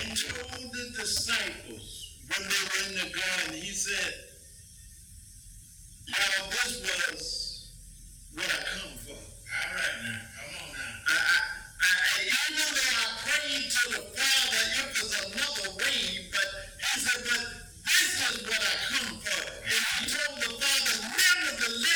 He told the disciples when they were in the garden, he said, now this was